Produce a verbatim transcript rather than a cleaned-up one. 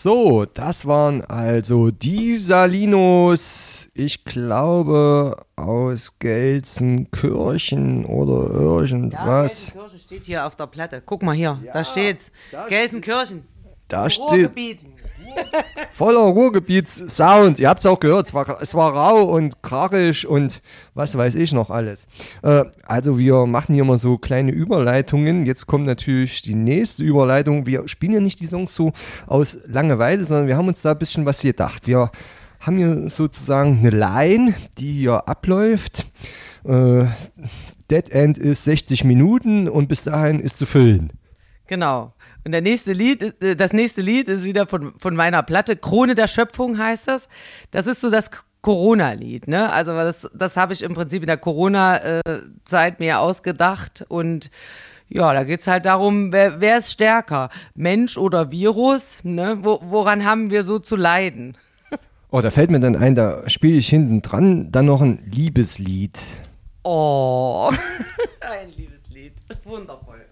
So, das waren also die Salinos, ich glaube aus Gelsenkirchen oder irgendwas. Ja, Gelsenkirchen steht hier auf der Platte. Guck mal hier, Ja, da steht's. da Gelsenkirchen. Da steht Ruhrgebiet. voller Ruhrgebietssound. Ihr habt es auch gehört, es war, es war rau und krachig und was weiß ich noch alles. Äh, also wir machen hier mal so kleine Überleitungen. Jetzt kommt natürlich die nächste Überleitung. Wir spielen ja nicht die Songs so aus Langeweile, sondern wir haben uns da ein bisschen was gedacht. Wir haben hier sozusagen eine Line, die hier abläuft. Äh, Dead End ist sechzig Minuten und bis dahin ist zu füllen. Genau. Und der nächste Lied, das nächste Lied ist wieder von, von meiner Platte. Krone der Schöpfung heißt das. Das ist so das Corona-Lied, ne? Also das, das habe ich im Prinzip in der Corona-Zeit mir ausgedacht. Und ja, da geht es halt darum, wer, wer ist stärker? Mensch oder Virus? Ne? Wo, woran haben wir so zu leiden? Oh, da fällt mir dann ein, da spiele ich hinten dran dann noch ein Liebeslied. Oh, ein Liebeslied. Wundervoll.